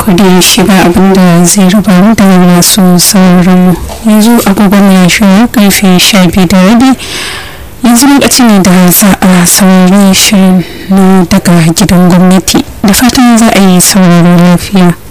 da yaushe ba abinda zai raba mu da masu sauraron mu. Yanzu agogon ya shirin karfe 12:30. Yanzu lokaci ne da za a saurari shirin na daga gidan gwamnati, da fatan za a yi sauraro lafiya.